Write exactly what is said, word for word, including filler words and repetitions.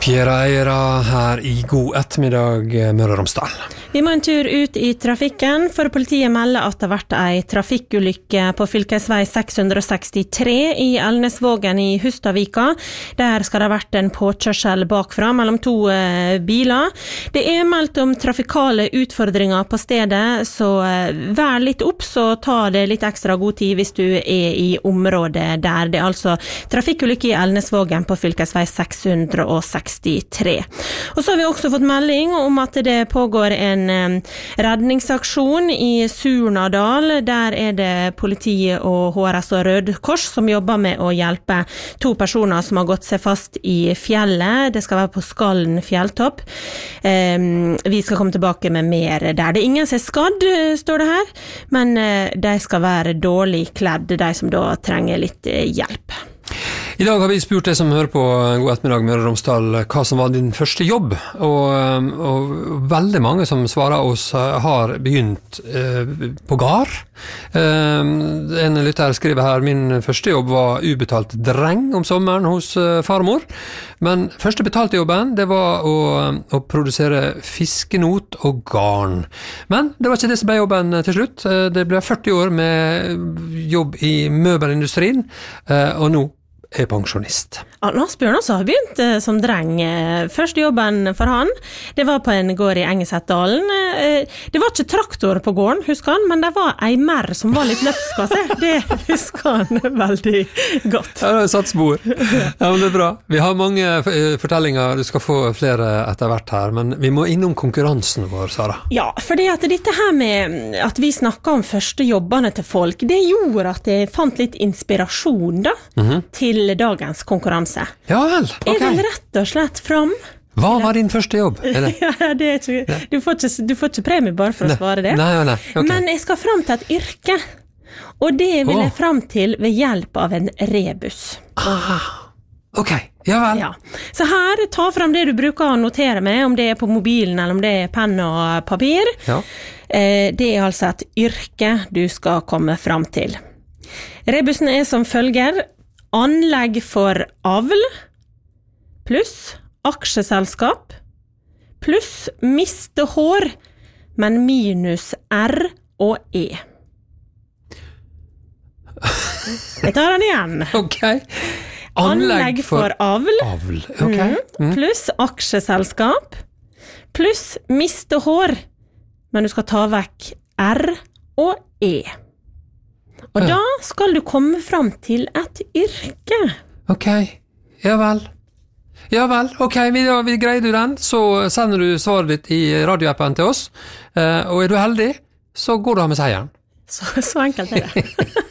Fjerde eiere her i god ettermiddag, Møre og Romsdal. Vi må en tur ut i trafikken, for politiet melder at det har vært en trafikkulykke på fylkesvei seks hundre sekstitre i Elnesvågen i Hustadvika. Der skal det ha vært en påkjørsel bakfra mellom to eh, biler. Det er meldt om trafikale utfordringer på stedet, så eh, vær litt opp, så ta det litt ekstra god tid hvis du er i området der. Det er altså trafikkulykke i Elnesvågen på fylkesvei seks hundre sekstitre. Og så har vi også fått melding om at det pågår en redningsaksjon i Surnadal. Der er det politiet og H R S og Rød Kors som jobber med å hjelpe to personer som har gått seg fast i fjellet. Det skal være på Skallen fjelltopp. Vi skal komme tilbake med mer der. Det er ingen som er skadd, står det her, men de skal være dårlig kledd, de som da trenger litt hjelp. I dag har vi spurt deg som hører på God ettermiddag Møre og Romsdal hva som var din første jobb, og, og veldig mange som svarer oss har begynt eh, på gard. Eh, en lytter skriver her, min første jobb var ubetalt dreng om sommeren hos eh, farmor, men første betalte jobben det var å, å produsere fiskenot og garn. Men det var ikke det som ble jobben til slutt. Det ble førti år med jobb i møbelindustrien, eh, og nå er pensjonist. Ja, Lars Bjørnås har begynt eh, som dreng. Første jobben for han, det var på en gård i Engesetdalen. Eh, det var ikke traktor på gården, husker han, men det var ei mer som var litt løpskasse. Det husker han veldig godt. Ja, det har satt spor. Ja, men det er bra. Vi har mange fortellinger, du skal få flere etter hvert her, men vi må innom konkurransen vår, Sara. Ja, for det at dette her med at vi snakket om første jobbene til folk, det gjorde at jeg fant litt inspirasjon da, mm-hmm. til dagens konkurranse. Ja vel, ok. Jeg vil rett og slett fram. Hva var din første jobb? Er det? Ja, det er ikke, du, får ikke, du får ikke premie bare for å svare det. Nei, nei, okay. Men jeg skal fram til et yrke, og det vil jeg fram til ved hjelp av en rebus. Aha. Ok, ja vel. Ja. Så her, ta fram det du bruker å notere med, om det er på mobilen eller om det er penn og papir. Ja. Det er altså et yrke du skal komme fram til. Rebusen er som følger: anlegg for avl, pluss aksjeselskap, pluss miste hår, men minus R og E. Jeg tar den igjen. Ok. Anlegg, anlegg for, for avl, avl. Okay. Mm. Pluss aksjeselskap, pluss miste hår, men du skal ta vekk R og E. Og da skal du komme fram til et yrke. Ok, ja vel. Ja vel, ok, vi, vi greier du den, så sender du svaret ditt i radioappen til oss, og er du heldig, så går du av med seieren. Så, så enkelt er det.